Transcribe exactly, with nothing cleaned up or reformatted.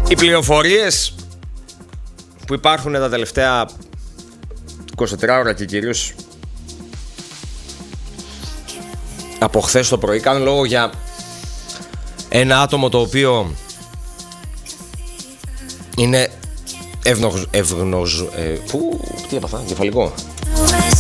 Οι πληροφορίες που υπάρχουν τα τελευταία εικοσιτετρár ώρα και κυρίως από χθες το πρωί κάνουν λόγο για ένα άτομο το οποίο είναι ευνογ... ευνογ... Ε, πού... Τι έπαθα, κεφαλικό.